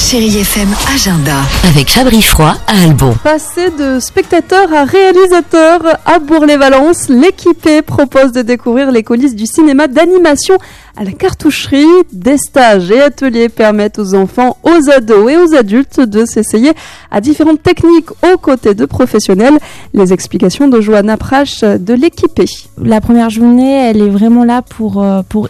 Chérie FM Agenda. Avec Fabri Froid à Albon. Passé de spectateur à réalisateur à Bourg-les-Valences, l'Équipé propose de découvrir les coulisses du cinéma d'animation à la cartoucherie. Des stages et ateliers permettent aux enfants, aux ados et aux adultes de s'essayer à différentes techniques aux côtés de professionnels. Les explications de Johanna Prache de l'Équipé. La première journée, elle est vraiment là pour